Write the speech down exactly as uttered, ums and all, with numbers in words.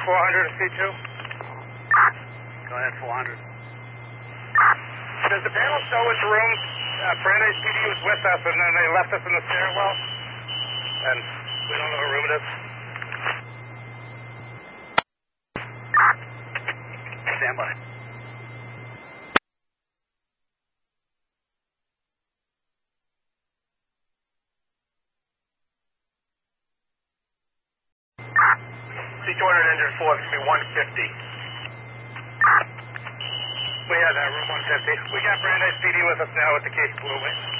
four hundred C two. Go ahead, four hundred. Does the panel show which room uh, Brandeis P D was with us and then they left us in the stairwell? And we don't know what room it is? Stand by. C two hundred engine four, it's going to be one fifty. We had that room one fifty. We got Brandeis P D with us now with the case blue.